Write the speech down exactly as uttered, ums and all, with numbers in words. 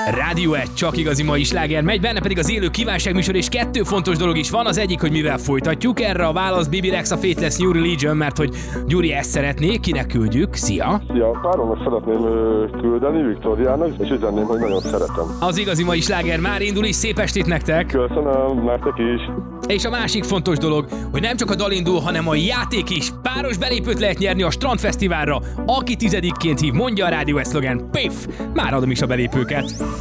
Rádió egy, csak igazi mai sláger megy, benne pedig az élő kívánságműsor, és kettő fontos dolog is van. Az egyik, hogy mivel folytatjuk, erre a válasz Bibi Rex, a Faithless New Religion, mert hogy Gyuri ezt szeretné, kinek küldjük? Szia! Szia, páromnak szeretném küldeni, Viktóriának, és üzenném, hogy nagyon szeretem. Az igazi mai sláger már indul is, szép estét nektek! Köszönöm, nektek is! És a másik fontos dolog, hogy nem csak a dal indul, hanem a játék is. Páros belépőt lehet nyerni a Strandfesztiválra. Aki tizedikként hív, mondja a Rádió egy szlogen, piff! Már adom is a belépőket.